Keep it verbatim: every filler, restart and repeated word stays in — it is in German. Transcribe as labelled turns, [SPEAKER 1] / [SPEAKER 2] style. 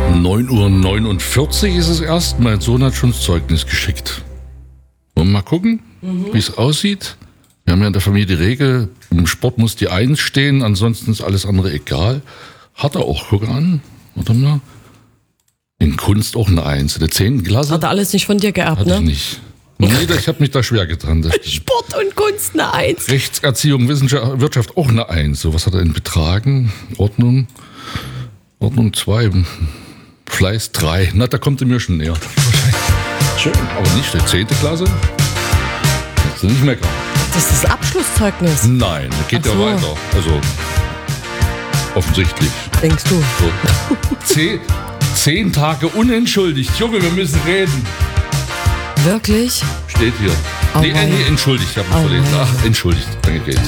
[SPEAKER 1] neun Uhr neunundvierzig ist es erst. Mein Sohn hat schon das Zeugnis geschickt. Wollen wir mal gucken, mhm. wie es aussieht? Wir haben ja in der Familie die Regel, im Sport muss die Eins stehen, ansonsten ist alles andere egal. Hat er auch, guck an. Warte mal. In Kunst auch eine Eins. In der zehnten Klasse.
[SPEAKER 2] Hat er alles nicht von dir geerbt,
[SPEAKER 1] Hat
[SPEAKER 2] ne?
[SPEAKER 1] ich nicht. Nee, ich habe mich da schwer getan.
[SPEAKER 2] Sport und Kunst eine Eins.
[SPEAKER 1] Rechtserziehung, Wissenschaft, Wirtschaft auch eine Eins. So, was hat er denn betragen? Ordnung. Ordnung zwei. Fleiß drei. Na, da kommt er mir schon näher. Schön. Aber nicht der zehnte Klasse. Kannst du nicht meckern.
[SPEAKER 2] Das ist das Abschlusszeugnis.
[SPEAKER 1] Nein, das geht
[SPEAKER 2] Ach so.
[SPEAKER 1] ja weiter. Also, offensichtlich.
[SPEAKER 2] Denkst du?
[SPEAKER 1] So. Zehn, zehn Tage unentschuldigt. Junge, wir müssen reden.
[SPEAKER 2] Wirklich?
[SPEAKER 1] Steht hier.
[SPEAKER 2] Oh
[SPEAKER 1] nee, äh,
[SPEAKER 2] nein.
[SPEAKER 1] nee, entschuldigt, ich habe mich
[SPEAKER 2] Oh
[SPEAKER 1] verlesen.
[SPEAKER 2] nein.
[SPEAKER 1] Ach, entschuldigt, danke geht's.